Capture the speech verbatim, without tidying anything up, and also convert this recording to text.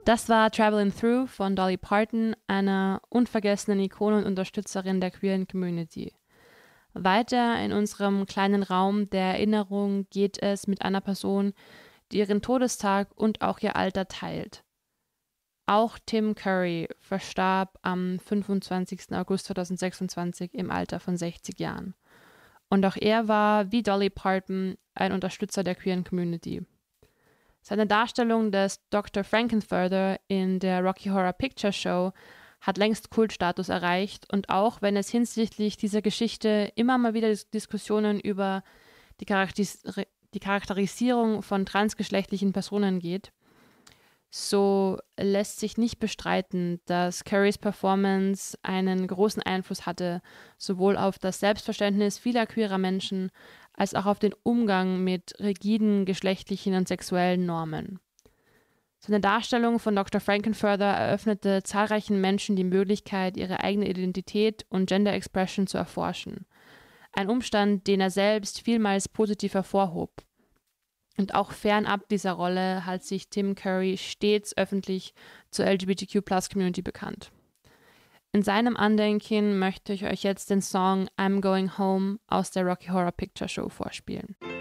Das war Traveling Through von Dolly Parton, einer unvergessenen Ikone und Unterstützerin der queeren Community. Weiter in unserem kleinen Raum der Erinnerung geht es mit einer Person, die ihren Todestag und auch ihr Alter teilt. Auch Tim Curry verstarb am fünfundzwanzigsten August zweitausendsechsundzwanzig im Alter von sechzig Jahren. Und auch er war, wie Dolly Parton, ein Unterstützer der queeren Community. Seine Darstellung des Doktor Frankenfurter in der Rocky Horror Picture Show hat längst Kultstatus erreicht, und auch wenn es hinsichtlich dieser Geschichte immer mal wieder Diskussionen über die, Charakteris- die Charakterisierung von transgeschlechtlichen Personen geht, so lässt sich nicht bestreiten, dass Currys Performance einen großen Einfluss hatte, sowohl auf das Selbstverständnis vieler queerer Menschen als auch auf den Umgang mit rigiden geschlechtlichen und sexuellen Normen. Seine Darstellung von Doktor Frankenfurter eröffnete zahlreichen Menschen die Möglichkeit, ihre eigene Identität und Gender Expression zu erforschen. Ein Umstand, den er selbst vielmals positiv hervorhob. Und auch fernab dieser Rolle hat sich Tim Curry stets öffentlich zur L G B T Q Plus Community bekannt. In seinem Andenken möchte ich euch jetzt den Song I'm Going Home aus der Rocky Horror Picture Show vorspielen.